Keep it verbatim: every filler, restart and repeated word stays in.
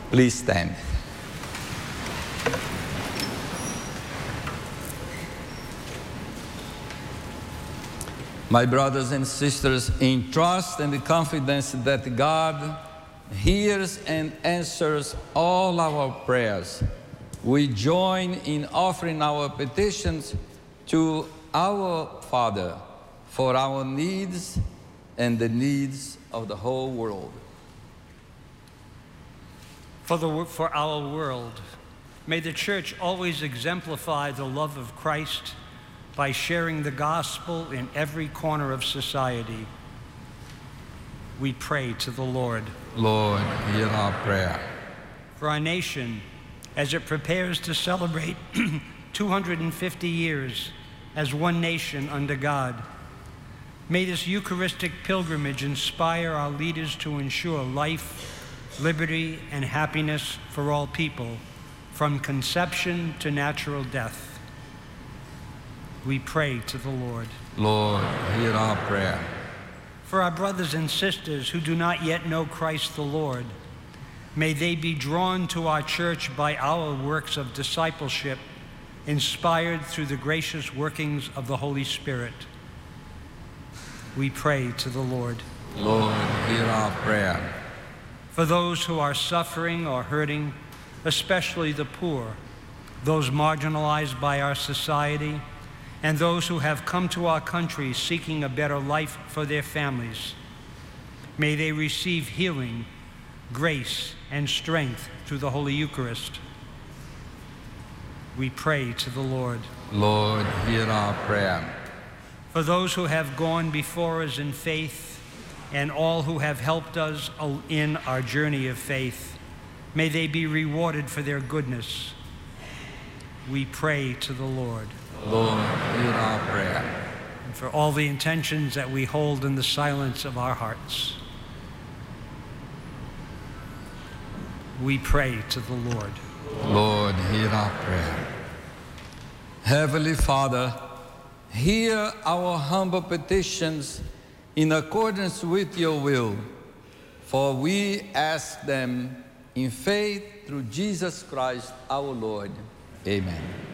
Please stand. My brothers and sisters, in trust and confidence that God hears and answers all our prayers, we join in offering our petitions to our Father for our needs and the needs of the whole world. For, the, for our world, may the Church always exemplify the love of Christ by sharing the gospel in every corner of society. We pray to the Lord. Lord, hear our prayer. For our nation, as it prepares to celebrate two hundred fifty years as one nation under God, may this Eucharistic pilgrimage inspire our leaders to ensure life, liberty, and happiness for all people, from conception to natural death. We pray to the Lord. Lord, hear our prayer. For our brothers and sisters who do not yet know Christ the Lord, may they be drawn to our church by our works of discipleship, inspired through the gracious workings of the Holy Spirit. We pray to the Lord. Lord, hear our prayer. For those who are suffering or hurting, especially the poor, those marginalized by our society, and those who have come to our country seeking a better life for their families, may they receive healing, grace, and strength through the Holy Eucharist. We pray to the Lord. Lord, hear our prayer. For those who have gone before us in faith and all who have helped us in our journey of faith, may they be rewarded for their goodness. We pray to the Lord. Lord, hear our prayer. And for all the intentions that we hold in the silence of our hearts, we pray to the Lord. Lord, hear our prayer. Heavenly Father, hear our humble petitions in accordance with your will, for we ask them in faith through Jesus Christ our Lord. Amen.